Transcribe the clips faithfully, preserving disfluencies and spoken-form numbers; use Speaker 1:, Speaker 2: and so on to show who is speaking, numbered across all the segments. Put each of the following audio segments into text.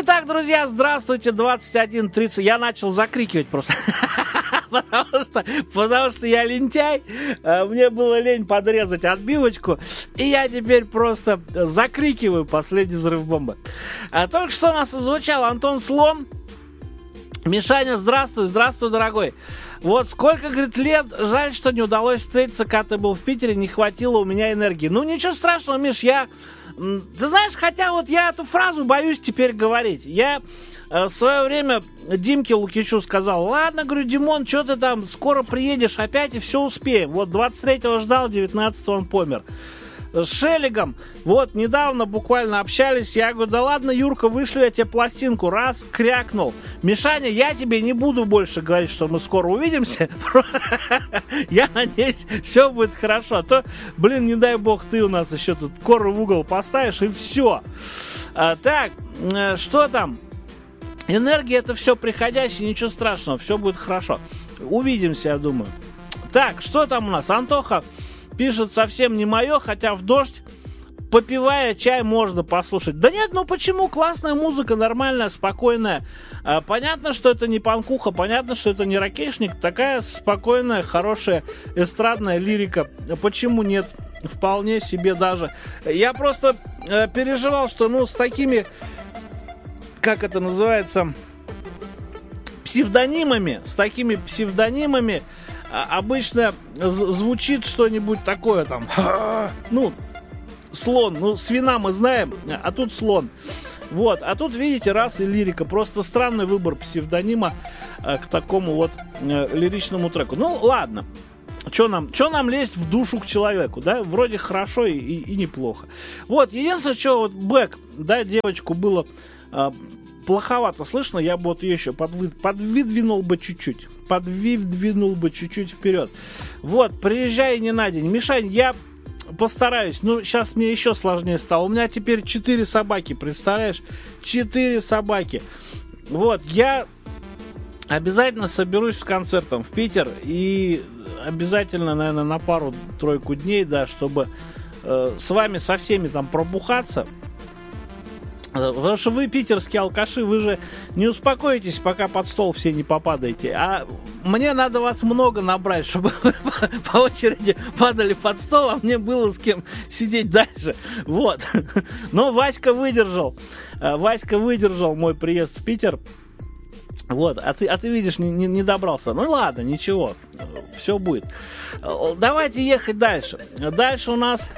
Speaker 1: Итак, друзья, здравствуйте, двадцать один тридцать. Я начал закрикивать просто, потому что, потому что я лентяй. Мне было лень подрезать отбивочку, и я теперь просто закрикиваю последний взрыв бомбы. А только что у нас звучал Антон Слон. Мишаня, здравствуй, здравствуй, дорогой. Вот сколько, говорит, лет, жаль, что не удалось встретиться, когда ты был в Питере, не хватило у меня энергии. Ну, ничего страшного, Миш, я... Ты знаешь, хотя вот я эту фразу боюсь теперь говорить. Я э, в свое время Димке Лукичу сказал: ладно, говорю, Димон, что ты там, скоро приедешь опять и все успеем. Вот двадцать третьего ждал, девятнадцатого он помер. С Шеллигом, вот, недавно буквально общались, я говорю: да ладно, Юрка, вышлю я тебе пластинку, раз, крякнул. Мишаня, я тебе не буду больше говорить, что мы скоро увидимся. Я надеюсь, все будет хорошо. А то, блин, не дай бог, ты у нас еще тут кору в угол поставишь, и все. Так, что там? Энергия — это все приходящее, ничего страшного, все будет хорошо. Увидимся, я думаю. Так, что там у нас? Антоха пишет: совсем не мое, хотя в дождь, попивая чай, можно послушать. Да нет, ну почему? Классная музыка, нормальная, спокойная. А, понятно, что это не панкуха, понятно, что это не ракешник. Такая спокойная, хорошая эстрадная лирика. Почему нет? Вполне себе даже. Я просто э, переживал, что ну с такими, как это называется, псевдонимами, с такими псевдонимами обычно звучит что-нибудь такое там, ну, слон, ну, свина мы знаем, а тут слон. Вот, а тут, видите, раз и лирика. Просто странный выбор псевдонима э, к такому вот э, лиричному треку. Ну, ладно. Что нам, чё нам лезть в душу к человеку, да? Вроде хорошо и, и, и неплохо. Вот, единственное, что вот Бэк, да, девочку было э, плоховато слышно, я бы вот ее еще подвы, подвидвинул бы чуть-чуть. Подвидвинул бы чуть-чуть вперед. Вот, приезжай не на день. Мишань, я постараюсь. Ну, сейчас мне еще сложнее стало. У меня теперь четыре собаки, представляешь? Четыре собаки. Вот, я обязательно соберусь с концертом в Питер. И обязательно, наверное, на пару-тройку дней, да, чтобы э, с вами со всеми там пробухаться. Потому что вы, питерские алкаши, вы же не успокоитесь, пока под стол все не попадаете. А мне надо вас много набрать, чтобы вы по очереди падали под стол, а мне было с кем сидеть дальше. Вот. Но Васька выдержал. Васька выдержал мой приезд в Питер. Вот, а ты, а ты видишь, не, не, не добрался. Ну ладно, ничего, все будет. Давайте ехать дальше. Дальше у нас...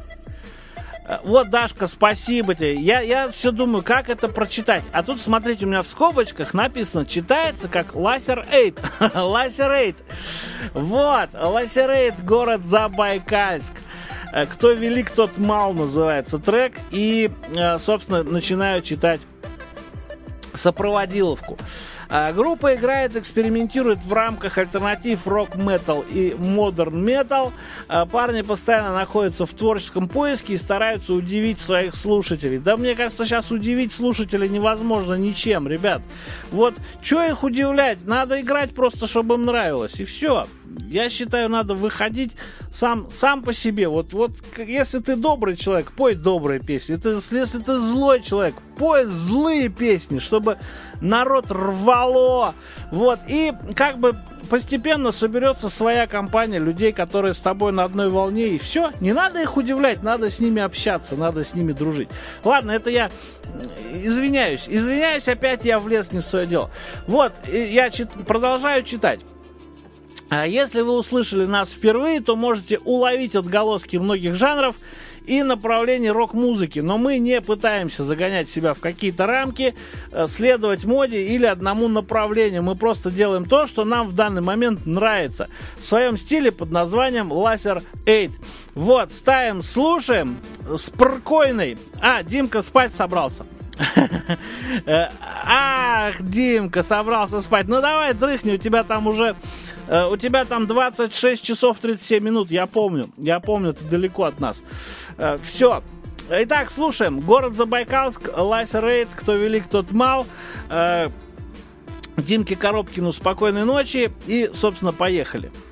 Speaker 1: Вот, Дашка, спасибо тебе. Я, я все думаю, как это прочитать. А тут, смотрите, у меня в скобочках написано, читается как Ласер-Эйд. Ласер-Эйд. Вот, Ласер-Эйд, город Забайкальск. Кто велик, тот мал, называется трек. И, собственно, начинаю читать сопроводиловку. Группа играет, экспериментирует в рамках альтернатив рок-метал и модерн-метал. Парни постоянно находятся в творческом поиске и стараются удивить своих слушателей. Да, мне кажется, сейчас удивить слушателей невозможно ничем, ребят. Вот, что их удивлять? Надо играть просто, чтобы им нравилось, и все. Я считаю, надо выходить сам, сам по себе. Вот, вот если ты добрый человек, пой добрые песни. Ты, если ты злой человек, пой злые песни, чтобы народ рвало. Вот. И как бы постепенно соберется своя компания людей, которые с тобой на одной волне. И все. Не надо их удивлять, надо с ними общаться, надо с ними дружить. Ладно, это я извиняюсь. Извиняюсь, опять я влез не в свое дело. Вот, я чит, продолжаю читать. А если вы услышали нас впервые, то можете уловить отголоски многих жанров и направлений рок-музыки. Но мы не пытаемся загонять себя в какие-то рамки, следовать моде или одному направлению. Мы просто делаем то, что нам в данный момент нравится. В своем стиле под названием Ласер-Эйд. Вот, ставим, слушаем. Спокойный. А, Димка спать собрался. Ах, Димка собрался спать. Ну давай, дрыхни, у тебя там уже... У тебя там двадцать шесть часов тридцать семь минут, я помню. Я помню, ты далеко от нас. Все. Итак, слушаем. Город Забайкальск, Ласер-Эйд, кто велик, тот мал. Димке Коробкину спокойной ночи. И, собственно, поехали.